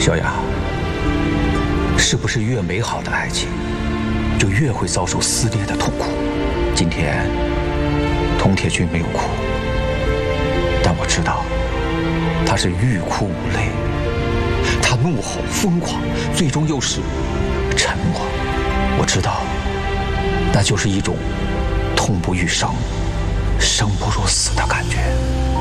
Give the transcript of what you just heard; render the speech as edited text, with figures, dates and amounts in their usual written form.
小雅，是不是越美好的爱情，就越会遭受撕裂的痛苦？今天，佟铁军没有哭，但我知道，他是欲哭无泪。他怒吼疯狂，最终又是沉默。我知道，那就是一种痛不欲生、生不如死的感觉。